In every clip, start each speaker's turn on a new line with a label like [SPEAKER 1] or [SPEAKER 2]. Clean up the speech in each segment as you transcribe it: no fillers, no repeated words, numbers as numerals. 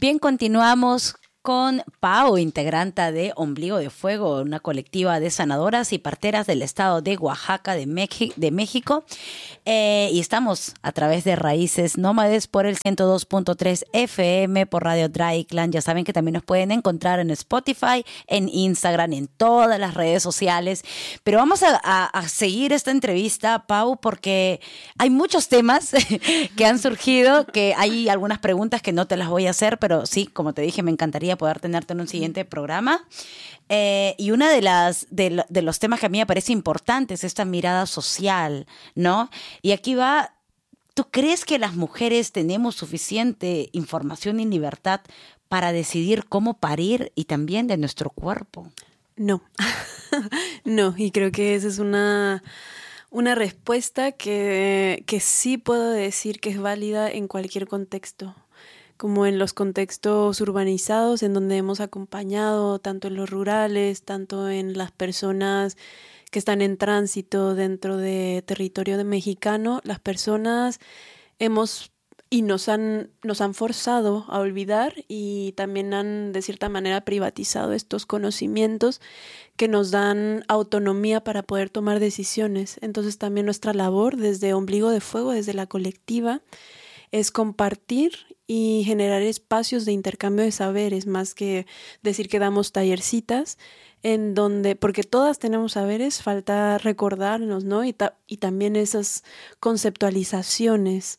[SPEAKER 1] Bien, continuamos con Pau, integrante de Ombligo de Fuego, una colectiva de sanadoras y parteras del estado de Oaxaca, de México. Y estamos a través de Raíces Nómades por el 102.3 FM, por Radio Dryclan. Ya saben que también nos pueden encontrar en Spotify, en Instagram, en todas las redes sociales. Pero vamos a seguir esta entrevista, Pau, porque hay muchos temas que han surgido, que hay algunas preguntas que no te las voy a hacer, pero sí, como te dije, me encantaría poder tenerte en un siguiente programa. Y una de los temas que a mí me parece importante es esta mirada social, ¿no? Y aquí va, ¿tú crees que las mujeres tenemos suficiente información y libertad para decidir cómo parir y también de nuestro cuerpo?
[SPEAKER 2] No, no, y creo que esa es una respuesta que sí puedo decir que es válida en cualquier contexto, como en los contextos urbanizados, en donde hemos acompañado tanto en los rurales, tanto en las personas que están en tránsito dentro de territorio mexicano. Las personas nos han forzado a olvidar y también han de cierta manera privatizado estos conocimientos que nos dan autonomía para poder tomar decisiones. Entonces también nuestra labor desde Ombligo de Fuego, desde la colectiva, es compartir y generar espacios de intercambio de saberes, más que decir que damos tallercitas, en donde, porque todas tenemos saberes, falta recordarnos, ¿no? Y también esas conceptualizaciones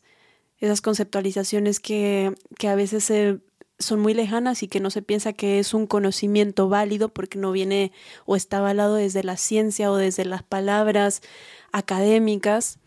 [SPEAKER 2] que a veces son muy lejanas y que no se piensa que es un conocimiento válido porque no viene o está avalado desde la ciencia o desde las palabras académicas.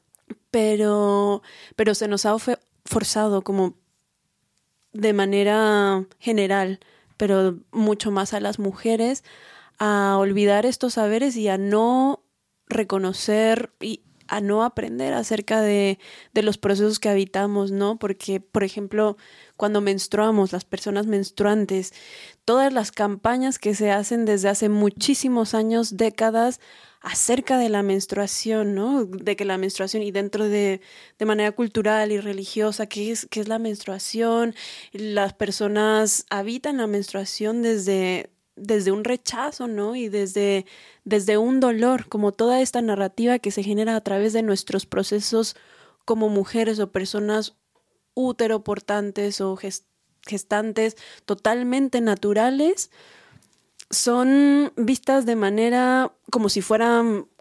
[SPEAKER 2] Pero se nos ha forzado como de manera general, pero mucho más a las mujeres, a olvidar estos saberes y a no reconocer y a no aprender acerca de los procesos que habitamos, ¿no? Porque, por ejemplo, cuando menstruamos, las personas menstruantes, todas las campañas que se hacen desde hace muchísimos años, décadas, acerca de la menstruación, ¿no? De que la menstruación y dentro de manera cultural y religiosa, ¿qué es la menstruación? Las personas habitan la menstruación desde un rechazo, ¿no? Y desde un dolor, como toda esta narrativa que se genera a través de nuestros procesos como mujeres o personas úteroportantes o gestantes totalmente naturales, son vistas de manera como si fuera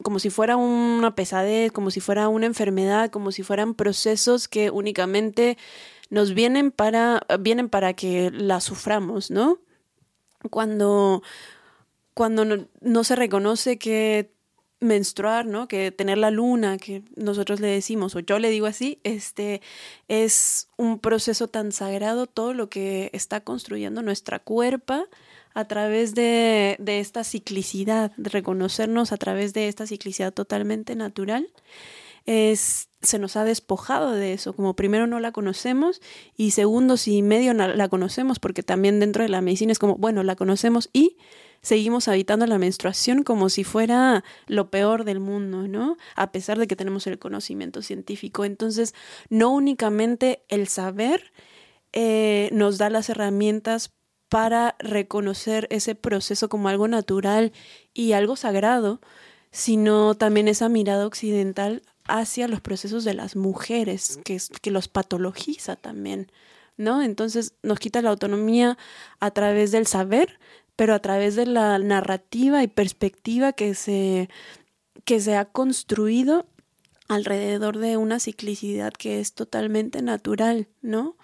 [SPEAKER 2] una pesadez, como si fuera una enfermedad, como si fueran procesos que únicamente nos vienen para que la suframos, ¿no? Cuando no se reconoce que menstruar, ¿no? Que tener la luna, que nosotros le decimos, o yo le digo así, es un proceso tan sagrado, todo lo que está construyendo nuestra cuerpa a través de esta ciclicidad, de reconocernos a través de esta ciclicidad totalmente natural. Se nos ha despojado de eso, como primero no la conocemos y segundo, si medio la conocemos, porque también dentro de la medicina es como, bueno, la conocemos y seguimos habitando la menstruación como si fuera lo peor del mundo, ¿no? A pesar de que tenemos el conocimiento científico. Entonces, no únicamente el saber nos da las herramientas para reconocer ese proceso como algo natural y algo sagrado, sino también esa mirada occidental hacia los procesos de las mujeres, que los patologiza también, ¿no? Entonces nos quita la autonomía a través del saber, pero a través de la narrativa y perspectiva que se ha construido alrededor de una ciclicidad que es totalmente natural, ¿no?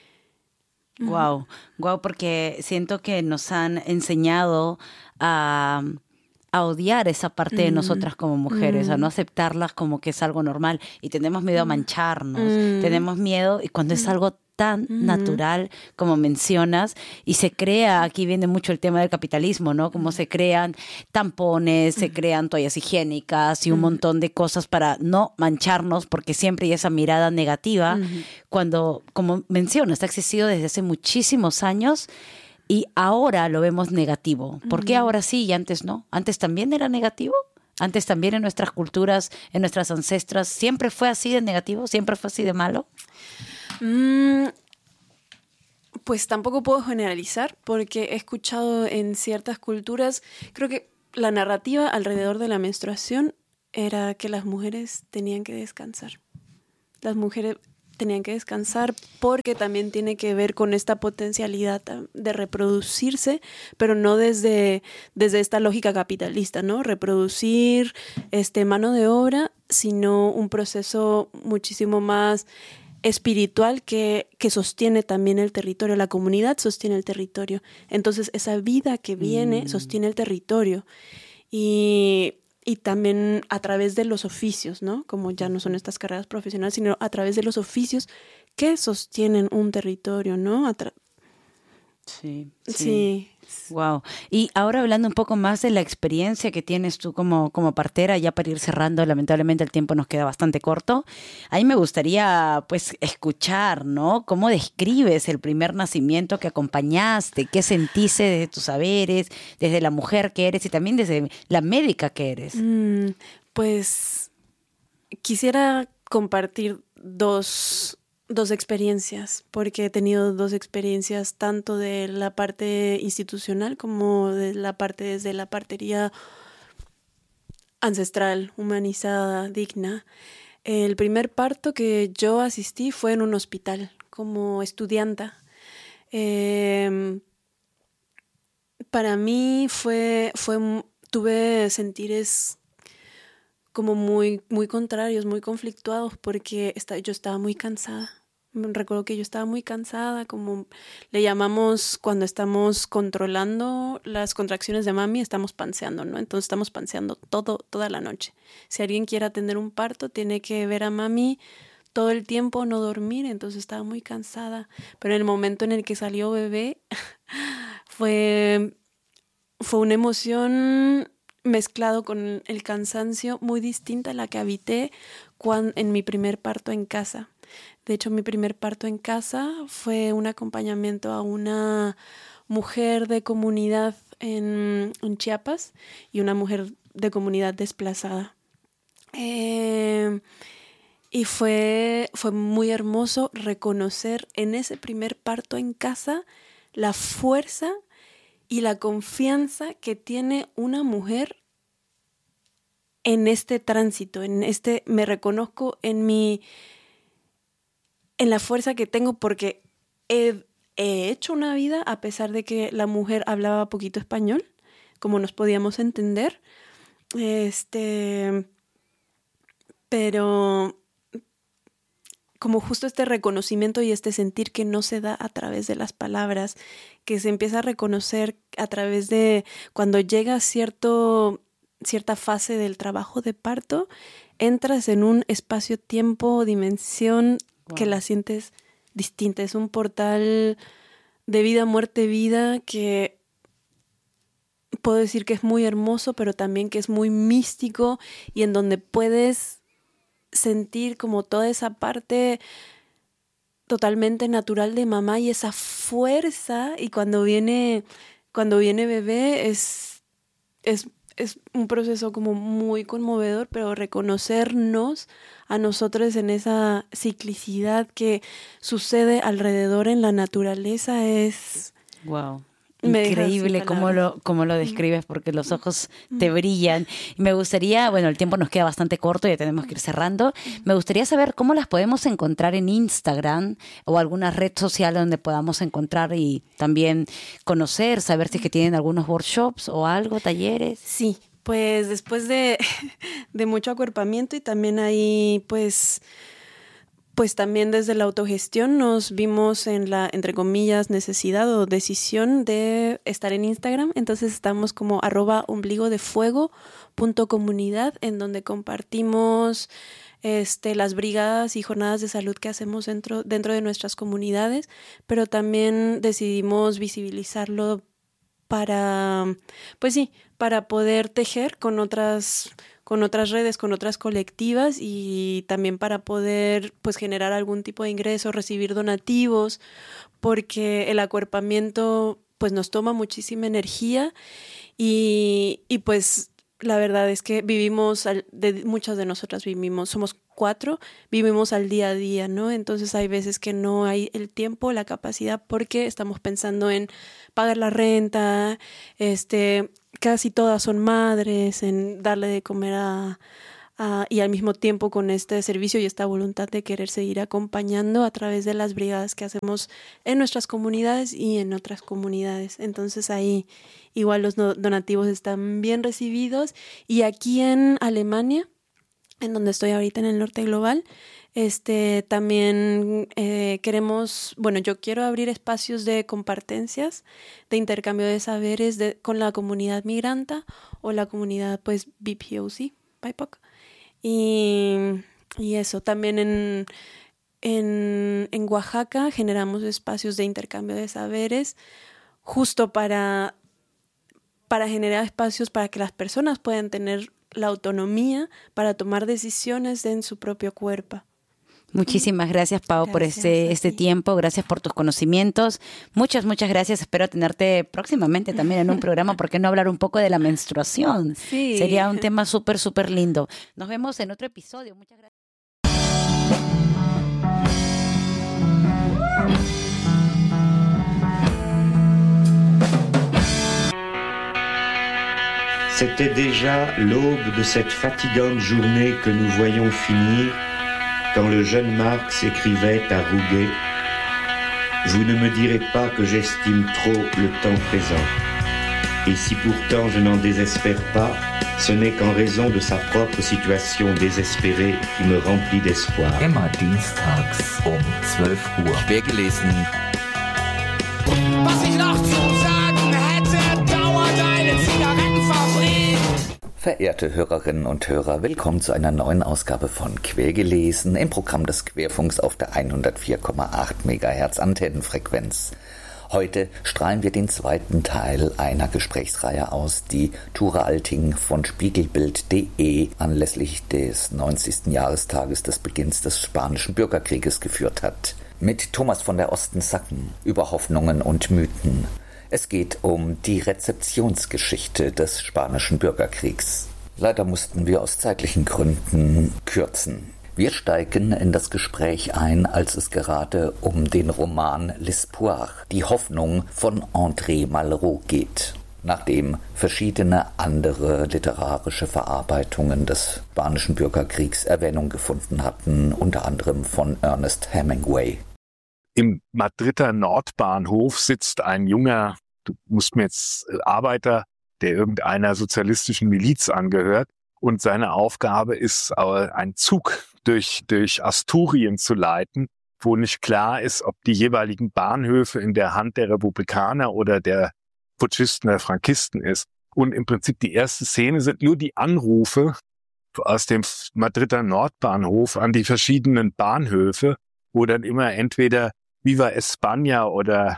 [SPEAKER 1] Wow, porque siento que nos han enseñado a odiar esa parte de nosotras como mujeres, a no aceptarlas como que es algo normal y tenemos miedo a mancharnos, tenemos miedo y cuando es algo tan natural como mencionas y se crea, aquí viene mucho el tema del capitalismo, ¿no? Como se crean tampones, se crean toallas higiénicas y un montón de cosas para no mancharnos porque siempre hay esa mirada negativa cuando, como mencionas, ha existido desde hace muchísimos años y ahora lo vemos negativo. ¿Por qué ahora sí y antes no? ¿Antes también era negativo? ¿Antes también en nuestras culturas, en nuestras ancestras, siempre fue así de negativo? ¿Siempre fue así de malo?
[SPEAKER 2] Pues tampoco puedo generalizar porque he escuchado en ciertas culturas, creo que la narrativa alrededor de la menstruación era que las mujeres tenían que descansar. Las mujeres tenían que descansar porque también tiene que ver con esta potencialidad de reproducirse, pero no desde esta lógica capitalista, ¿no? Reproducir mano de obra, sino un proceso muchísimo más espiritual que sostiene también el territorio. La comunidad sostiene el territorio. Entonces, esa vida que viene sostiene el territorio. Y también a través de los oficios, ¿no? Como ya no son estas carreras profesionales, sino a través de los oficios que sostienen un territorio, ¿no? Sí.
[SPEAKER 1] Wow. Y ahora hablando un poco más de la experiencia que tienes tú como partera, ya para ir cerrando, lamentablemente el tiempo nos queda bastante corto. Ahí me gustaría pues escuchar, ¿no? ¿Cómo describes el primer nacimiento que acompañaste? ¿Qué sentiste desde tus saberes, desde la mujer que eres y también desde la médica que eres?
[SPEAKER 2] Pues quisiera compartir dos experiencias, porque he tenido dos experiencias tanto de la parte institucional como de la parte desde la partería ancestral, humanizada, digna. El primer parto que yo asistí fue en un hospital como estudianta. Para mí tuve sentires como muy, muy contrarios, muy conflictuados, porque yo estaba muy cansada. Recuerdo que yo estaba muy cansada, como le llamamos cuando estamos controlando las contracciones de mami, estamos panseando, ¿no? Entonces estamos panseando toda la noche. Si alguien quiere atender un parto, tiene que ver a mami todo el tiempo, no dormir, entonces estaba muy cansada. Pero en el momento en el que salió bebé, fue una emoción mezclado con el cansancio muy distinta a la que habité en mi primer parto en casa. De hecho, mi primer parto en casa fue un acompañamiento a una mujer de comunidad en Chiapas y una mujer de comunidad desplazada. Y fue muy hermoso reconocer en ese primer parto en casa la fuerza y la confianza que tiene una mujer en este tránsito, me reconozco en la fuerza que tengo porque he hecho una vida a pesar de que la mujer hablaba poquito español, como nos podíamos entender, pero como justo este reconocimiento y este sentir que no se da a través de las palabras, que se empieza a reconocer a través de cuando llega cierta fase del trabajo de parto, entras en un espacio-tiempo, dimensión que la sientes distinta. Es un portal de vida, muerte, vida que puedo decir que es muy hermoso, pero también que es muy místico y en donde puedes sentir como toda esa parte totalmente natural de mamá y esa fuerza, y cuando viene bebé es un proceso como muy conmovedor, pero reconocernos a nosotros en esa ciclicidad que sucede alrededor en la naturaleza es...
[SPEAKER 1] Wow. Increíble cómo lo describes, porque los ojos te brillan. Y me gustaría, bueno, el tiempo nos queda bastante corto, ya tenemos que ir cerrando. Me gustaría saber cómo las podemos encontrar en Instagram o alguna red social donde podamos encontrar y también conocer, saber si es que tienen algunos workshops o algo, talleres.
[SPEAKER 2] Sí, pues después de mucho acuerpamiento y también ahí pues también desde la autogestión nos vimos en la, entre comillas, necesidad o decisión de estar en Instagram. Entonces estamos como @ombligodefuego.comunidad, en donde compartimos las brigadas y jornadas de salud que hacemos dentro de nuestras comunidades, pero también decidimos visibilizarlo para poder tejer con otras redes, con otras colectivas, y también para poder pues generar algún tipo de ingreso, recibir donativos, porque el acuerpamiento pues nos toma muchísima energía y pues la verdad es que muchas de nosotras somos 4, vivimos al día a día, ¿no? Entonces hay veces que no hay el tiempo, la capacidad, porque estamos pensando en pagar la renta, casi todas son madres, en darle de comer y al mismo tiempo con este servicio y esta voluntad de querer seguir acompañando a través de las brigadas que hacemos en nuestras comunidades y en otras comunidades. Entonces ahí igual los donativos están bien recibidos. Y aquí en Alemania, en donde estoy ahorita en el norte global, también yo quiero abrir espacios de compartencias, de intercambio de saberes con la comunidad migranta o la comunidad pues BPOC, BIPOC. Y eso, también en Oaxaca generamos espacios de intercambio de saberes justo para generar espacios para que las personas puedan tener la autonomía para tomar decisiones en su propio cuerpo.
[SPEAKER 1] Muchísimas gracias, Pau, por este tiempo. Gracias por tus conocimientos. Muchas gracias. Espero tenerte próximamente también en un programa. ¿Por qué no hablar un poco de la menstruación?
[SPEAKER 2] Sí.
[SPEAKER 1] Sería un tema súper lindo. Nos vemos en otro episodio. Muchas gracias.
[SPEAKER 3] C'était déjà l'aube de cette fatigante journée que nous voyions finir quand le jeune Marx écrivait à Rouget « Vous ne me direz pas que j'estime trop le temps présent. Et si pourtant je n'en désespère pas, ce n'est qu'en raison de sa propre situation désespérée qui me remplit d'espoir. »
[SPEAKER 4] Immer dienstags 12 Uhr.
[SPEAKER 5] Quergelesen.
[SPEAKER 6] Was ich noch zu sagen hätte, dauert eine Zigarettenfabrik.
[SPEAKER 4] Verehrte Hörerinnen und Hörer, willkommen zu einer neuen Ausgabe von Quergelesen im Programm des Querfunks auf der 104,8 MHz Antennenfrequenz. Heute strahlen wir den zweiten Teil einer Gesprächsreihe aus, die Tura Alting von Spiegelbild.de anlässlich des 90. Jahrestages des Beginns des Spanischen Bürgerkrieges geführt hat. Mit Thomas von der Osten-Sacken über Hoffnungen und Mythen. Es geht um die Rezeptionsgeschichte des Spanischen Bürgerkriegs. Leider mussten wir aus zeitlichen Gründen kürzen. Wir steigen in das Gespräch ein, als es gerade um den Roman L'Espoir, die Hoffnung von André Malraux geht, nachdem verschiedene andere literarische Verarbeitungen des Spanischen Bürgerkriegs Erwähnung gefunden hatten, unter anderem von Ernest Hemingway.
[SPEAKER 7] Im Madrider Nordbahnhof sitzt ein junger, du musst mir jetzt Arbeiter, der irgendeiner sozialistischen Miliz angehört, und seine Aufgabe ist, einen Zug durch Asturien zu leiten, wo nicht klar ist, ob die jeweiligen Bahnhöfe in der Hand der Republikaner oder der Putschisten, der Frankisten ist. Und im Prinzip die erste Szene sind nur die Anrufe aus dem Madrider Nordbahnhof an die verschiedenen Bahnhöfe, wo dann immer entweder Viva España oder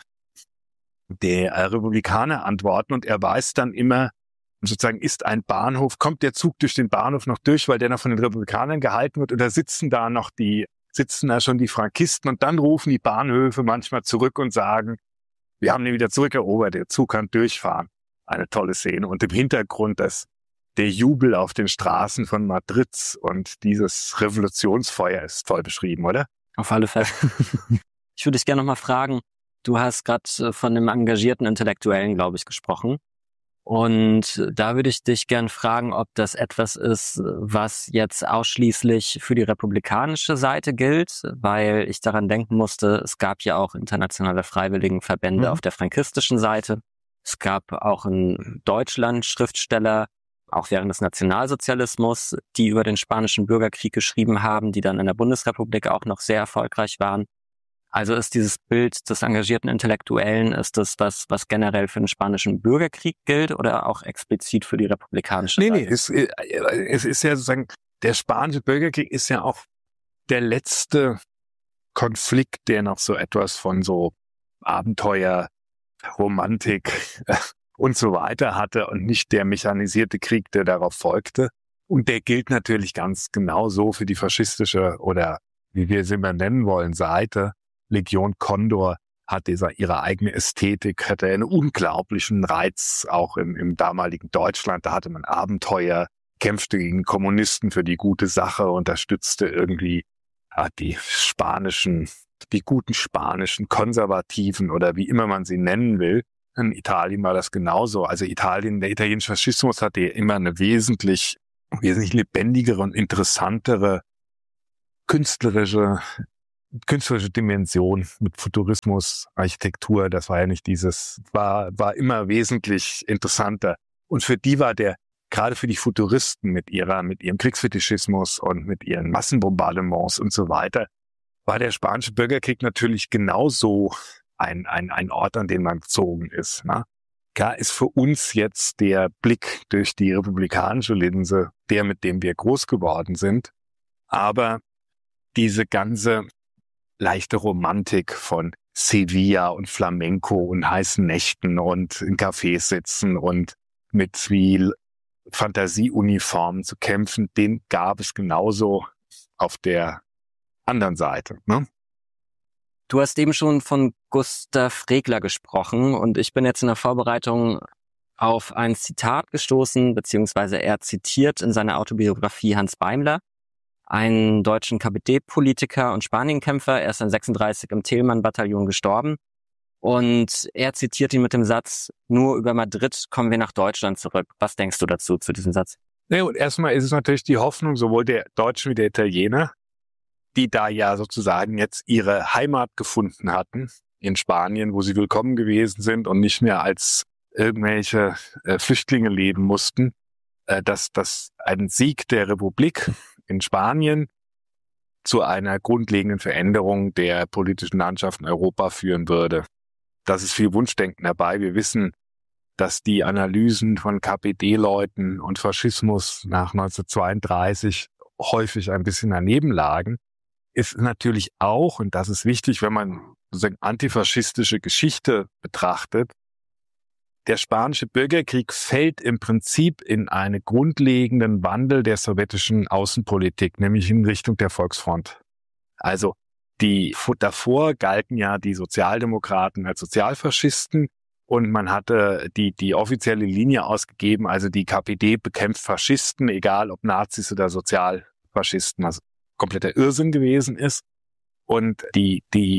[SPEAKER 7] der Republikaner antworten, und er weiß dann immer, sozusagen kommt der Zug durch den Bahnhof noch durch, weil der noch von den Republikanern gehalten wird, oder sitzen da schon die Frankisten, und dann rufen die Bahnhöfe manchmal zurück und sagen, wir haben den wieder zurückerobert, der Zug kann durchfahren. Eine tolle Szene. Und im Hintergrund der Jubel auf den Straßen von Madrid und dieses Revolutionsfeuer ist toll beschrieben, oder?
[SPEAKER 8] Auf alle Fälle. Ich würde dich gerne nochmal fragen, du hast gerade von einem engagierten Intellektuellen, glaube ich, gesprochen. Und da würde ich dich gerne fragen, ob das etwas ist, was jetzt ausschließlich für die republikanische Seite gilt, weil ich daran denken musste, es gab ja auch internationale Freiwilligenverbände auf der frankistischen Seite. Es gab auch in Deutschland Schriftsteller, auch während des Nationalsozialismus, die über den Spanischen Bürgerkrieg geschrieben haben, die dann in der Bundesrepublik auch noch sehr erfolgreich waren. Also ist dieses Bild des engagierten Intellektuellen, ist das was generell für den Spanischen Bürgerkrieg gilt oder auch explizit für die republikanische Seite?
[SPEAKER 7] Nee, es ist ja sozusagen, der Spanische Bürgerkrieg ist ja auch der letzte Konflikt, der noch so etwas von so Abenteuer, Romantik und so weiter hatte und nicht der mechanisierte Krieg, der darauf folgte. Und der gilt natürlich ganz genauso für die faschistische oder wie wir sie mal nennen wollen, Seite, Legion Condor hat ihre eigene Ästhetik, hatte einen unglaublichen Reiz, auch im damaligen Deutschland. Da hatte man Abenteuer, kämpfte gegen Kommunisten für die gute Sache, unterstützte irgendwie die guten spanischen Konservativen oder wie immer man sie nennen will. In Italien war das genauso. Also der italienische Faschismus hatte immer eine wesentlich lebendigere und interessantere künstlerische Dimension mit Futurismus, Architektur. Das war ja nicht war immer wesentlich interessanter. Und für die war gerade für die Futuristen mit ihrem Kriegsfetischismus und mit ihren Massenbombardements und so weiter, war der Spanische Bürgerkrieg natürlich genauso ein Ort, an den man gezogen ist. Ne? Klar ist für uns jetzt der Blick durch die republikanische Linse der, mit dem wir groß geworden sind. Aber diese ganze leichte Romantik von Sevilla und Flamenco und heißen Nächten und in Cafés sitzen und mit viel Fantasieuniformen zu kämpfen, den gab es genauso auf der anderen Seite. Ne?
[SPEAKER 8] Du hast eben schon von Gustav Regler gesprochen und ich bin jetzt in der Vorbereitung auf ein Zitat gestoßen, beziehungsweise er zitiert in seiner Autobiografie Hans Beimler, einen deutschen KPD-Politiker und Spanienkämpfer. Er ist in 36 im Thälmann-Bataillon gestorben und er zitiert ihn mit dem Satz, nur über Madrid kommen wir nach Deutschland zurück. Was denkst du dazu, zu diesem Satz?
[SPEAKER 7] Ja, und erstmal ist es natürlich die Hoffnung sowohl der Deutschen wie der Italiener, die da ja sozusagen jetzt ihre Heimat gefunden hatten in Spanien, wo sie willkommen gewesen sind und nicht mehr als irgendwelche Flüchtlinge leben mussten, dass ein Sieg der Republik in Spanien zu einer grundlegenden Veränderung der politischen Landschaft in Europa führen würde. Das ist viel Wunschdenken dabei. Wir wissen, dass die Analysen von KPD-Leuten und Faschismus nach 1932 häufig ein bisschen daneben lagen. Ist natürlich auch, und das ist wichtig, wenn man sozusagen antifaschistische Geschichte betrachtet, der Spanische Bürgerkrieg fällt im Prinzip in einen grundlegenden Wandel der sowjetischen Außenpolitik, nämlich in Richtung der Volksfront. Also davor galten ja die Sozialdemokraten als Sozialfaschisten und man hatte die offizielle Linie ausgegeben, also die KPD bekämpft Faschisten, egal ob Nazis oder Sozialfaschisten, was kompletter Irrsinn gewesen ist. Und die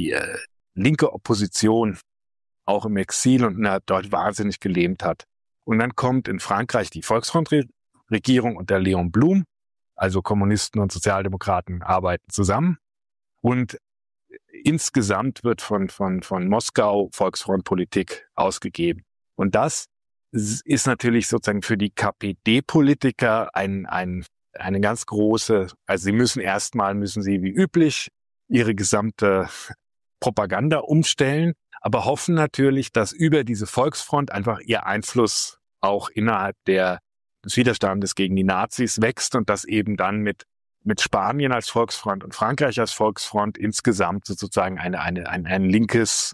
[SPEAKER 7] linke Opposition auch im Exil und dort wahnsinnig gelähmt hat. Und dann kommt in Frankreich die Volksfrontregierung unter Léon Blum, also Kommunisten und Sozialdemokraten arbeiten zusammen. Und insgesamt wird von Moskau Volksfrontpolitik ausgegeben. Und das ist natürlich sozusagen für die KPD-Politiker eine ganz große, also sie müssen wie üblich ihre gesamte Propaganda umstellen, aber hoffen natürlich, dass über diese Volksfront einfach ihr Einfluss auch innerhalb des Widerstandes gegen die Nazis wächst und dass eben dann mit Spanien als Volksfront und Frankreich als Volksfront insgesamt sozusagen ein linkes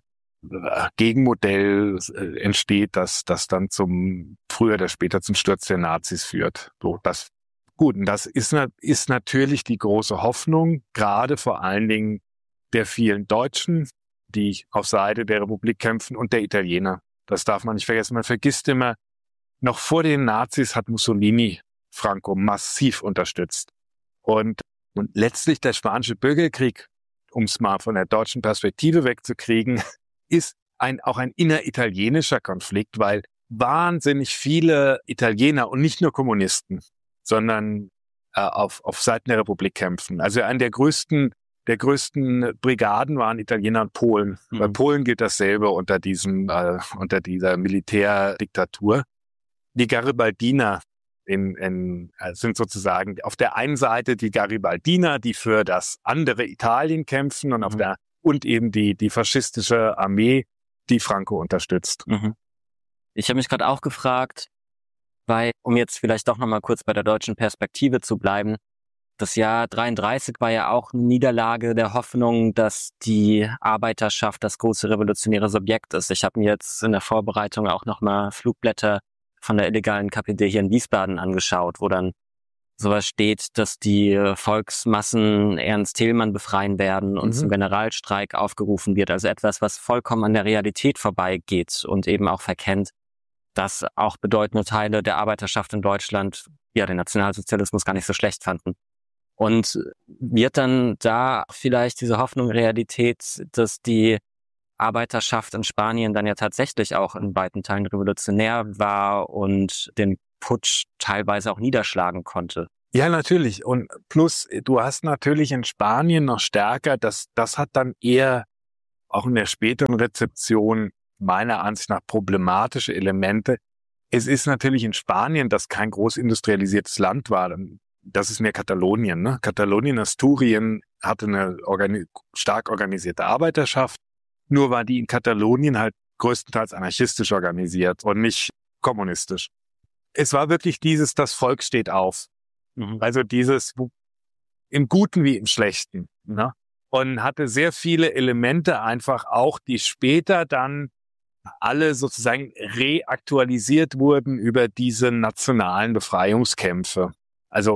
[SPEAKER 7] Gegenmodell entsteht, das dann früher oder später zum Sturz der Nazis führt. So, und das ist natürlich die große Hoffnung, gerade vor allen Dingen der vielen Deutschen, die auf Seite der Republik kämpfen und der Italiener. Das darf man nicht vergessen. Man vergisst immer, noch vor den Nazis hat Mussolini Franco massiv unterstützt. Und letztlich der Spanische Bürgerkrieg, um es mal von der deutschen Perspektive wegzukriegen, ist auch ein inneritalienischer Konflikt, weil wahnsinnig viele Italiener und nicht nur Kommunisten, sondern auf Seiten der Republik kämpfen. Also eine der größten Brigaden waren Italiener und Polen. Mhm. Bei Polen gilt dasselbe unter dieser Militärdiktatur. Die Garibaldiner sind sozusagen auf der einen Seite die Garibaldiner, die für das andere Italien kämpfen und eben die faschistische Armee, die Franco unterstützt.
[SPEAKER 8] Mhm. Ich habe mich gerade auch gefragt, weil, um jetzt vielleicht doch nochmal kurz bei der deutschen Perspektive zu bleiben, das Jahr 33 war ja auch eine Niederlage der Hoffnung, dass die Arbeiterschaft das große revolutionäre Subjekt ist. Ich habe mir jetzt in der Vorbereitung auch nochmal Flugblätter von der illegalen KPD hier in Wiesbaden angeschaut, wo dann sowas steht, dass die Volksmassen Ernst Thälmann befreien werden und zum Generalstreik aufgerufen wird. Also etwas, was vollkommen an der Realität vorbeigeht und eben auch verkennt, dass auch bedeutende Teile der Arbeiterschaft in Deutschland ja den Nationalsozialismus gar nicht so schlecht fanden. Und wird dann da vielleicht diese Hoffnung Realität, dass die Arbeiterschaft in Spanien dann ja tatsächlich auch in weiten Teilen revolutionär war und den Putsch teilweise auch niederschlagen konnte?
[SPEAKER 7] Ja, natürlich. Und plus, du hast natürlich in Spanien noch stärker, das hat dann eher auch in der späteren Rezeption meiner Ansicht nach problematische Elemente. Es ist natürlich in Spanien, das kein groß industrialisiertes Land war. Das ist mehr Katalonien, ne? Katalonien, Asturien hatte eine stark organisierte Arbeiterschaft. Nur war die in Katalonien halt größtenteils anarchistisch organisiert und nicht kommunistisch. Es war wirklich das Volk steht auf. Also dieses im Guten wie im Schlechten. Ne? Und hatte sehr viele Elemente einfach auch, die später dann alle sozusagen reaktualisiert wurden über diese nationalen Befreiungskämpfe. Also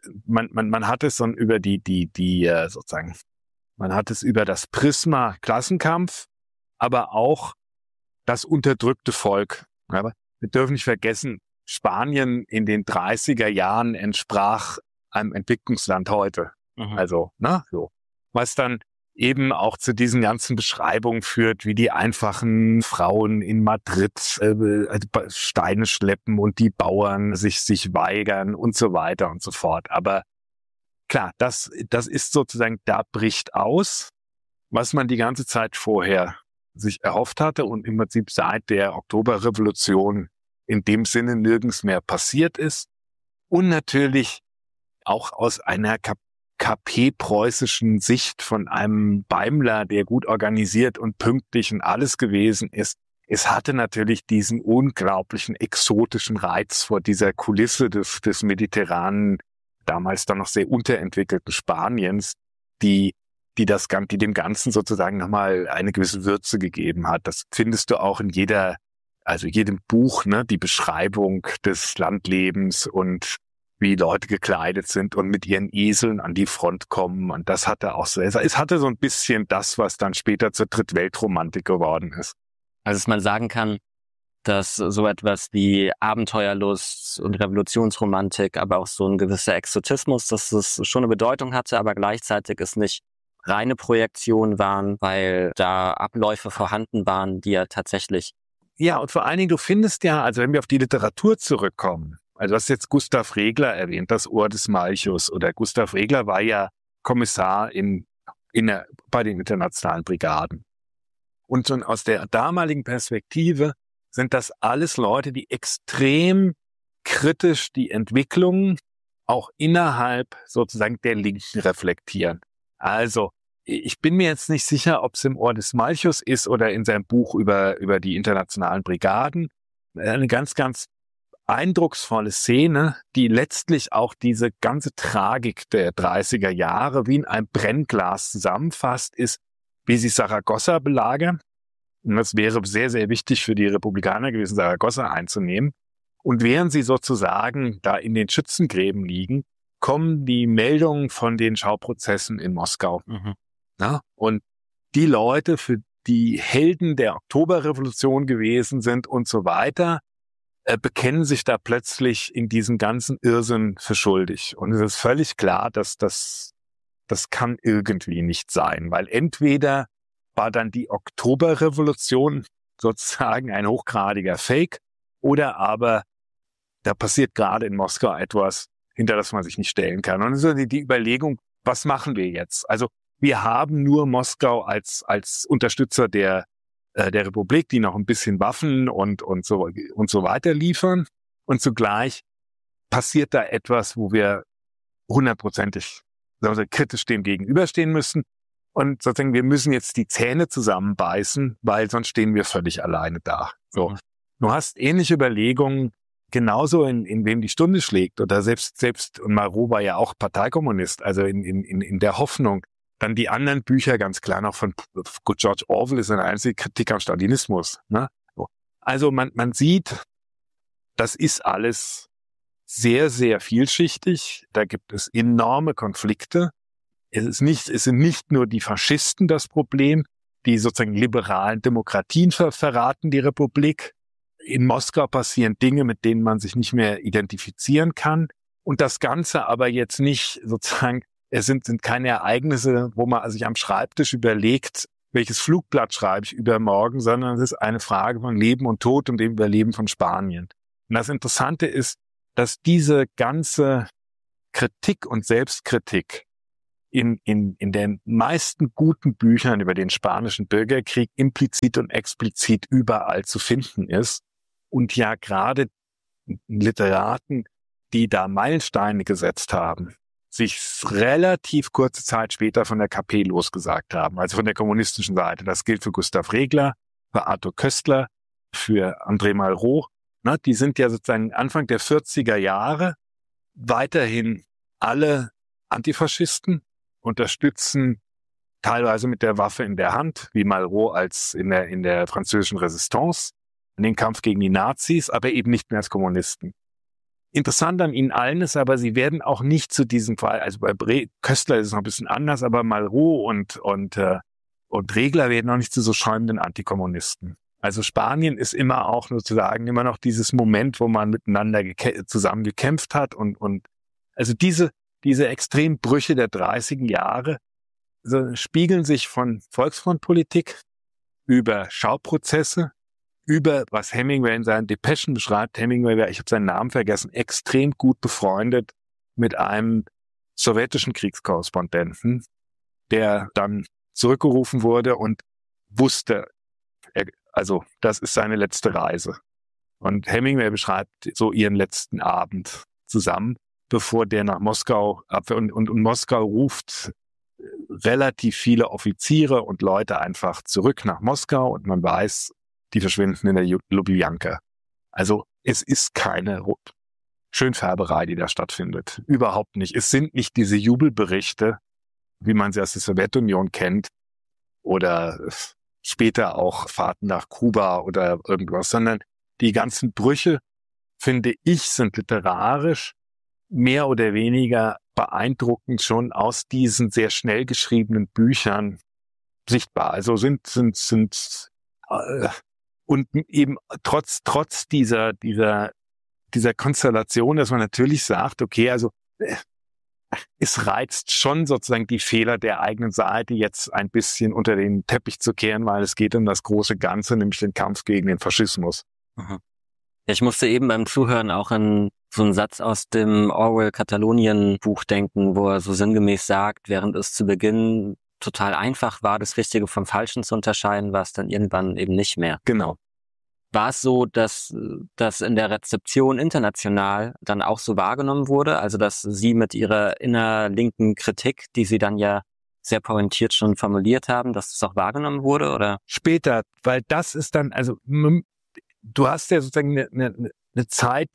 [SPEAKER 7] man hat es dann über sozusagen, man hat es über das Prisma Klassenkampf, aber auch das unterdrückte Volk. Aber wir dürfen nicht vergessen, Spanien in den 30er Jahren entsprach einem Entwicklungsland heute. Also, so. Was dann eben auch zu diesen ganzen Beschreibungen führt, wie die einfachen Frauen in Madrid Steine schleppen und die Bauern sich weigern und so weiter und so fort. Aber klar, das ist sozusagen, da bricht aus, was man die ganze Zeit vorher sich erhofft hatte und im Prinzip seit der Oktoberrevolution in dem Sinne nirgends mehr passiert ist. Und natürlich auch aus einer KP-preußischen Sicht von einem Beimler, der gut organisiert und pünktlich und alles gewesen ist. Es hatte natürlich diesen unglaublichen exotischen Reiz vor dieser Kulisse des mediterranen, damals dann noch sehr unterentwickelten Spaniens, die dem Ganzen sozusagen nochmal eine gewisse Würze gegeben hat. Das findest du auch in jedem Buch, ne, die Beschreibung des Landlebens und wie Leute gekleidet sind und mit ihren Eseln an die Front kommen. Und das hatte auch so, es hatte so ein bisschen das, was dann später zur Drittweltromantik geworden ist.
[SPEAKER 8] Also dass man sagen kann, dass so etwas wie Abenteuerlust und Revolutionsromantik, aber auch so ein gewisser Exotismus, dass es schon eine Bedeutung hatte, aber gleichzeitig es nicht reine Projektionen waren, weil da Abläufe vorhanden waren, die ja tatsächlich...
[SPEAKER 7] Ja, und vor allen Dingen, du findest ja, also wenn wir auf die Literatur zurückkommen, also du hast jetzt Gustav Regler erwähnt, das Ohr des Malchus, oder Gustav Regler war ja Kommissar bei den internationalen Brigaden. Und schon aus der damaligen Perspektive sind das alles Leute, die extrem kritisch die Entwicklung auch innerhalb sozusagen der Linken reflektieren. Also ich bin mir jetzt nicht sicher, ob es im Ohr des Malchus ist oder in seinem Buch über die internationalen Brigaden. Eine ganz, ganz eindrucksvolle Szene, die letztlich auch diese ganze Tragik der 30er Jahre wie in einem Brennglas zusammenfasst, ist, wie sie Saragossa belagern. Und das wäre sehr, sehr wichtig für die Republikaner gewesen, Saragossa einzunehmen. Und während sie sozusagen da in den Schützengräben liegen, kommen die Meldungen von den Schauprozessen in Moskau. Ja, und die Leute, für die Helden der Oktoberrevolution gewesen sind und so weiter, bekennen sich da plötzlich in diesem ganzen Irrsinn für schuldig. Und es ist völlig klar, dass das kann irgendwie nicht sein, weil entweder war dann die Oktoberrevolution sozusagen ein hochgradiger Fake oder aber da passiert gerade in Moskau etwas, hinter das man sich nicht stellen kann. Und das ist die Überlegung, was machen wir jetzt? Also wir haben nur Moskau als Unterstützer der Republik, die noch ein bisschen Waffen und so weiter liefern. Und zugleich passiert da etwas, wo wir hundertprozentig kritisch dem gegenüberstehen müssen. Und sozusagen, wir müssen jetzt die Zähne zusammenbeißen, weil sonst stehen wir völlig alleine da. So. Du hast ähnliche Überlegungen, genauso in wem die Stunde schlägt. Oder selbst, und Marot war ja auch Parteikommunist, also in der Hoffnung. Dann die anderen Bücher, ganz klar noch von George Orwell, ist eine einzige Kritik am Stalinismus. Ne? Also man sieht, das ist alles sehr, sehr vielschichtig. Da gibt es enorme Konflikte. Es sind nicht nur die Faschisten das Problem, die sozusagen liberalen Demokratien verraten die Republik. In Moskau passieren Dinge, mit denen man sich nicht mehr identifizieren kann. Und das Ganze aber jetzt nicht sozusagen, es sind keine Ereignisse, wo man sich am Schreibtisch überlegt, welches Flugblatt schreibe ich übermorgen, sondern es ist eine Frage von Leben und Tod und dem Überleben von Spanien. Und das Interessante ist, dass diese ganze Kritik und Selbstkritik in den meisten guten Büchern über den spanischen Bürgerkrieg implizit und explizit überall zu finden ist. Und ja gerade Literaten, die da Meilensteine gesetzt haben, sich relativ kurze Zeit später von der KP losgesagt haben, also von der kommunistischen Seite. Das gilt für Gustav Regler, für Arthur Koestler, für André Malraux. Die sind ja sozusagen Anfang der 40er Jahre weiterhin alle Antifaschisten, unterstützen teilweise mit der Waffe in der Hand, wie Malraux als in der französischen Resistance, in den Kampf gegen die Nazis, aber eben nicht mehr als Kommunisten. Interessant an ihnen allen ist aber, sie werden auch nicht zu diesem Fall, also bei Koestler ist es noch ein bisschen anders, aber Malraux und Regler werden auch nicht zu so schäumenden Antikommunisten. Also Spanien ist immer auch sozusagen immer noch dieses Moment, wo man miteinander zusammen gekämpft hat und also diese extremen Brüche der 30er Jahre spiegeln sich von Volksfrontpolitik über Schauprozesse, über was Hemingway in seinen Depeschen beschreibt. Hemingway, ich habe seinen Namen vergessen, extrem gut befreundet mit einem sowjetischen Kriegskorrespondenten, der dann zurückgerufen wurde und wusste, also das ist seine letzte Reise. Und Hemingway beschreibt so ihren letzten Abend zusammen, bevor der nach Moskau abfährt. Und Moskau ruft relativ viele Offiziere und Leute einfach zurück nach Moskau und man weiß, die verschwinden in der Lubjanka. Also es ist keine Schönfärberei, die da stattfindet. Überhaupt nicht. Es sind nicht diese Jubelberichte, wie man sie aus der Sowjetunion kennt oder später auch Fahrten nach Kuba oder irgendwas, sondern die ganzen Brüche, finde ich, sind literarisch mehr oder weniger beeindruckend schon aus diesen sehr schnell geschriebenen Büchern sichtbar. Also und eben trotz dieser Konstellation, dass man natürlich sagt, okay, also es reizt schon sozusagen die Fehler der eigenen Seite jetzt ein bisschen unter den Teppich zu kehren, weil es geht um das große Ganze, nämlich den Kampf gegen den Faschismus.
[SPEAKER 8] Ja, ich musste eben beim Zuhören auch an so einen Satz aus dem Orwell-Katalonien-Buch denken, wo er so sinngemäß sagt, während es zu Beginn total einfach war, das Richtige vom Falschen zu unterscheiden, war es dann irgendwann eben nicht mehr.
[SPEAKER 7] Genau.
[SPEAKER 8] War es so, dass das in der Rezeption international dann auch so wahrgenommen wurde? Also, dass Sie mit Ihrer innerlinken Kritik, die Sie dann ja sehr pointiert schon formuliert haben, dass das auch wahrgenommen wurde, oder?
[SPEAKER 7] Später, weil das ist dann, also du hast ja sozusagen eine Zeit,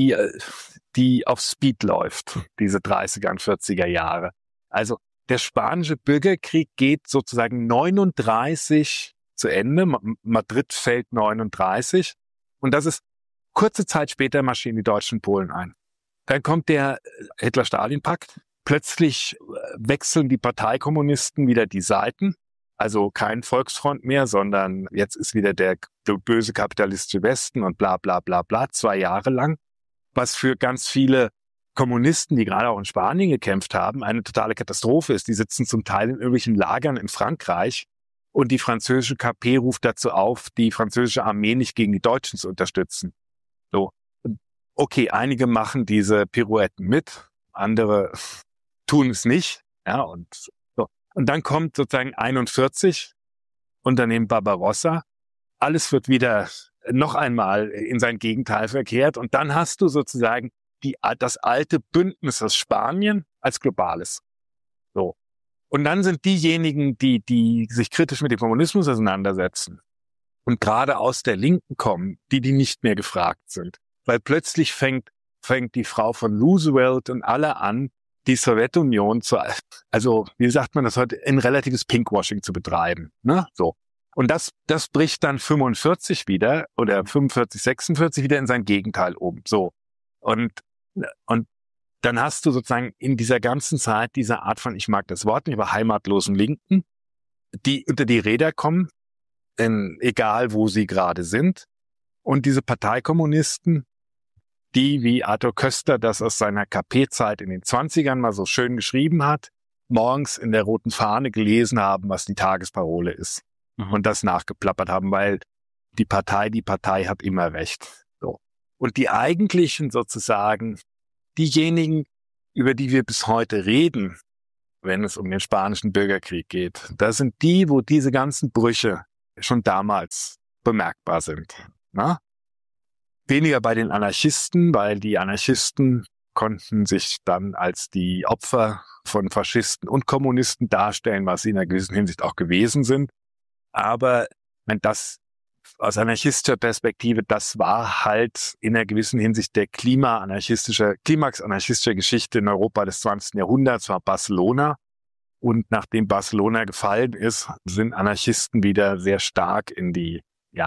[SPEAKER 7] die auf Speed läuft, diese 30er und 40er Jahre. Also der spanische Bürgerkrieg geht sozusagen 39 zu Ende. Madrid fällt 39. Und das ist kurze Zeit später marschieren die Deutschen in Polen ein. Dann kommt der Hitler-Stalin-Pakt. Plötzlich wechseln die Parteikommunisten wieder die Seiten. Also kein Volksfront mehr, sondern jetzt ist wieder der böse kapitalistische Westen und bla bla bla bla, 2 Jahre lang. Was für ganz viele Kommunisten, die gerade auch in Spanien gekämpft haben, eine totale Katastrophe ist. Die sitzen zum Teil in irgendwelchen Lagern in Frankreich und die französische KP ruft dazu auf, die französische Armee nicht gegen die Deutschen zu unterstützen. So, okay, einige machen diese Pirouetten mit, andere tun es nicht. Ja, und so. Und dann kommt sozusagen 41, Unternehmen Barbarossa. Alles wird wieder noch einmal in sein Gegenteil verkehrt. Und dann hast du sozusagen das alte Bündnis aus Spanien als globales. So. Und dann sind diejenigen, die sich kritisch mit dem Kommunismus auseinandersetzen und gerade aus der Linken kommen, die nicht mehr gefragt sind. Weil plötzlich fängt die Frau von Roosevelt und alle an, die Sowjetunion also wie sagt man das heute, ein relatives Pinkwashing zu betreiben. Ne? So. Und das bricht dann 45 wieder oder 45, 46 wieder in sein Gegenteil um. So. Und Und dann hast du sozusagen in dieser ganzen Zeit diese Art von, ich mag das Wort nicht, aber heimatlosen Linken, die unter die Räder kommen, egal wo sie gerade sind. Und diese Parteikommunisten, die, wie Arthur Koestler das aus seiner KP-Zeit in den 20ern mal so schön geschrieben hat, morgens in der roten Fahne gelesen haben, was die Tagesparole ist. Und das nachgeplappert haben, weil die Partei hat immer recht. So. Und die eigentlichen sozusagen, diejenigen, über die wir bis heute reden, wenn es um den spanischen Bürgerkrieg geht, das sind die, wo diese ganzen Brüche schon damals bemerkbar sind. Na? Weniger bei den Anarchisten, weil die Anarchisten konnten sich dann als die Opfer von Faschisten und Kommunisten darstellen, was sie in einer gewissen Hinsicht auch gewesen sind. Aber wenn das aus anarchistischer Perspektive, das war halt in einer gewissen Hinsicht der Klimax anarchistischer Geschichte in Europa des 20. Jahrhunderts, war Barcelona. Und nachdem Barcelona gefallen ist, sind Anarchisten wieder sehr stark in die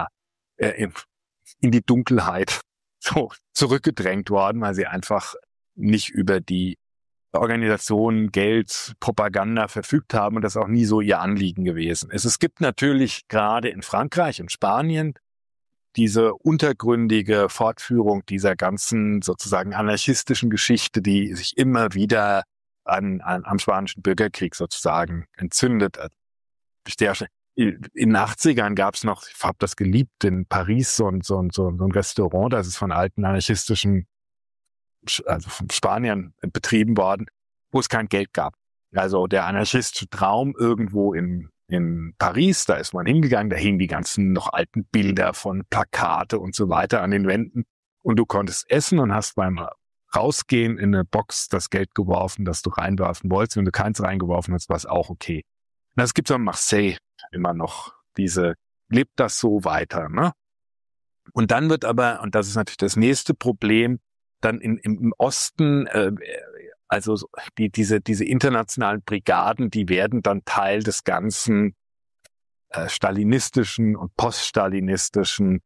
[SPEAKER 7] Dunkelheit so zurückgedrängt worden, weil sie einfach nicht über die Organisation, Geld, Propaganda verfügt haben und das auch nie so ihr Anliegen gewesen ist. Es gibt natürlich gerade in Frankreich und Spanien diese untergründige Fortführung dieser ganzen sozusagen anarchistischen Geschichte, die sich immer wieder am Spanischen Bürgerkrieg sozusagen entzündet. In den 80ern gab es noch, ich habe das geliebt, in Paris so ein Restaurant, das ist von alten anarchistischen, also von Spaniern betrieben worden, wo es kein Geld gab. Also der anarchistische Traum irgendwo in Paris, da ist man hingegangen, da hingen die ganzen noch alten Bilder von Plakate und so weiter an den Wänden und du konntest essen und hast beim Rausgehen in eine Box das Geld geworfen, das du reinwerfen wolltest. Wenn du keins reingeworfen hast, war es auch okay. Und das gibt es in Marseille immer noch. Lebt das so weiter, ne? Und dann wird aber, und das ist natürlich das nächste Problem, dann im Osten, also diese internationalen Brigaden, die werden dann Teil des ganzen stalinistischen und poststalinistischen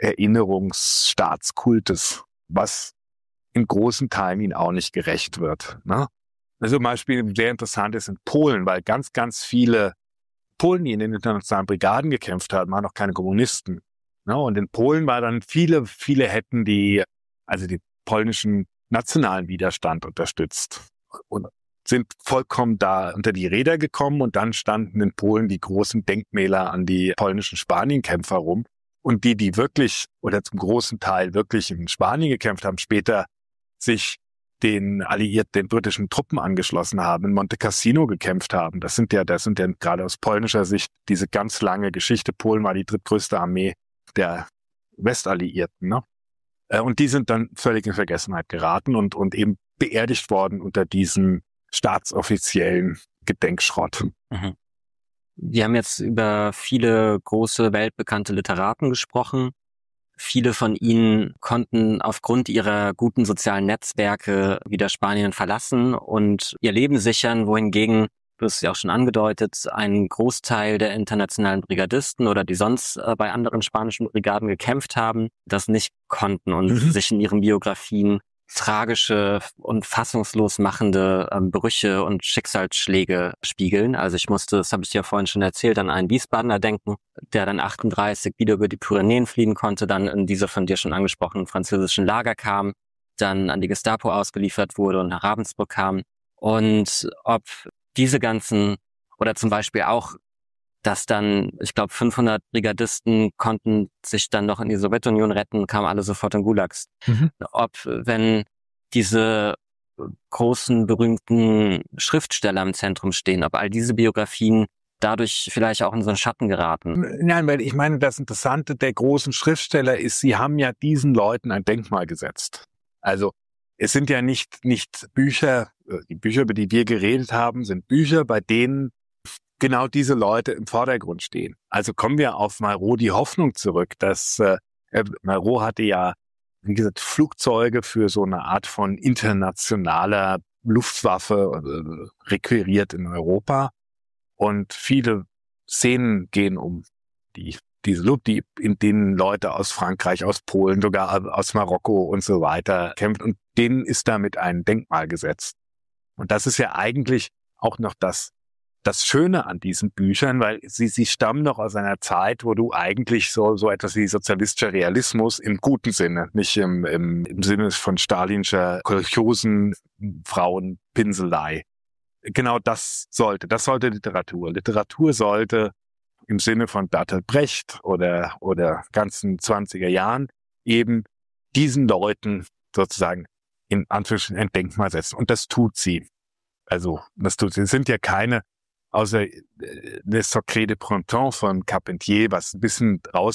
[SPEAKER 7] Erinnerungsstaatskultes, was in großen Teilen ihnen auch nicht gerecht wird. Ne? Also zum Beispiel sehr interessant ist in Polen, weil ganz, ganz viele Polen, die in den internationalen Brigaden gekämpft haben, waren noch keine Kommunisten. Ne? Und in Polen war dann viele hätten die polnischen nationalen Widerstand unterstützt und sind vollkommen da unter die Räder gekommen und dann standen in Polen die großen Denkmäler an die polnischen Spanienkämpfer rum und die wirklich oder zum großen Teil wirklich in Spanien gekämpft haben, später sich den britischen Truppen angeschlossen haben, in Monte Cassino gekämpft haben. Das sind ja gerade aus polnischer Sicht diese ganz lange Geschichte. Polen war die drittgrößte Armee der Westalliierten, ne? Und die sind dann völlig in Vergessenheit geraten und eben beerdigt worden unter diesem staatsoffiziellen Gedenkschrott.
[SPEAKER 8] Mhm. Wir haben jetzt über viele große weltbekannte Literaten gesprochen. Viele von ihnen konnten aufgrund ihrer guten sozialen Netzwerke wieder Spanien verlassen und ihr Leben sichern, wohingegen, du hast es ja auch schon angedeutet, ein Großteil der internationalen Brigadisten oder die sonst bei anderen spanischen Brigaden gekämpft haben, das nicht konnten und sich in ihren Biografien tragische und fassungslos machende Brüche und Schicksalsschläge spiegeln. Also ich musste, das habe ich dir ja vorhin schon erzählt, an einen Wiesbadener denken, der dann 38 wieder über die Pyrenäen fliehen konnte, dann in diese von dir schon angesprochenen französischen Lager kam, dann an die Gestapo ausgeliefert wurde und nach Ravensbrück kam. Und ob diese ganzen, oder zum Beispiel auch, dass dann, ich glaube, 500 Brigadisten konnten sich dann noch in die Sowjetunion retten, kamen alle sofort in Gulags. Ob, wenn diese großen, berühmten Schriftsteller im Zentrum stehen, ob all diese Biografien dadurch vielleicht auch in so einen Schatten geraten.
[SPEAKER 7] Nein, weil ich meine, das Interessante der großen Schriftsteller ist, sie haben ja diesen Leuten ein Denkmal gesetzt. Also es sind ja nicht Bücher, die Bücher, über die wir geredet haben, sind Bücher, bei denen genau diese Leute im Vordergrund stehen. Also kommen wir auf Malraux die Hoffnung zurück, dass Malraux hatte ja, wie gesagt, Flugzeuge für so eine Art von internationaler Luftwaffe requiriert in Europa und viele Szenen gehen um die in denen Leute aus Frankreich, aus Polen, sogar aus Marokko und so weiter kämpfen. Und denen ist damit ein Denkmal gesetzt. Und das ist ja eigentlich auch noch das Schöne an diesen Büchern, weil sie stammen noch aus einer Zeit, wo du eigentlich so etwas wie sozialistischer Realismus im guten Sinne, nicht im Sinne von stalinischer kolchosen Frauenpinselei. Genau das sollte Literatur. Literatur sollte im Sinne von Bertolt Brecht oder ganzen 20er Jahren eben diesen Leuten sozusagen in Anführungsstrichen ein Denkmal setzen. Und das tut sie. Also, das tut sie. Es sind ja keine, außer Le Secret de Printemps von Carpentier, was ein bisschen